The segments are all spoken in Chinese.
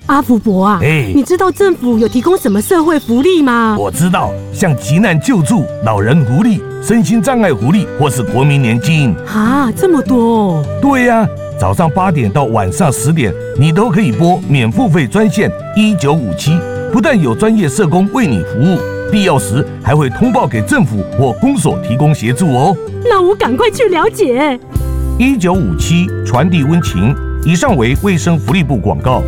阿福伯啊，你知道政府有提供什么社会福利吗？ 我知道，像急难救助、老人福利、身心障碍福利，或是国民年金。 啊，这么多哦！ 对呀，早上8点到晚上10点，你都可以拨免付费专线1957，不但有专业社工为你服务，必要时还会通报给政府或公所提供协助哦。 那我赶快去了解。 1957传递温情，以上为卫生福利部广告。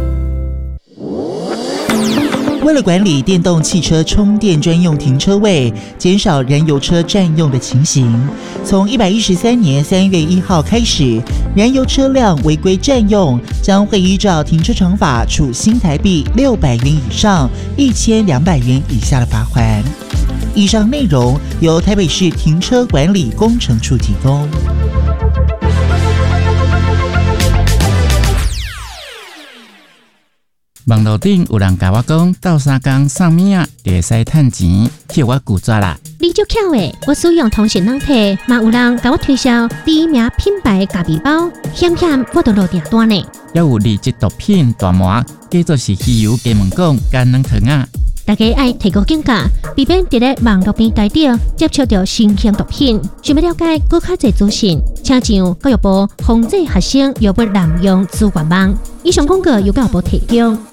为了管理电动汽车充电专用停车位，减少燃油车占用的情形，从113年3月1号开始，燃油车辆违规占用将会依照停车场法处新台币600元以上1200元以下的罚锾。以上内容由台北市停车管理工程处提供。 网络顶有人甲我讲，斗3工送物仔就会使趁钱，叫我拒绝啦。 你足巧诶！我使用通讯软体，嘛有人甲我推销第一名品牌咖啡包，险我都落订单呢。 还有2级毒品大麻，叫做是汽油加盟港干软糖啊。 大家爱提高警觉，避免伫咧网络平台顶接触到新型毒品。想要了解更较侪资讯，请上教育部防治学生药物滥用资源网。以上广告由教育部提供。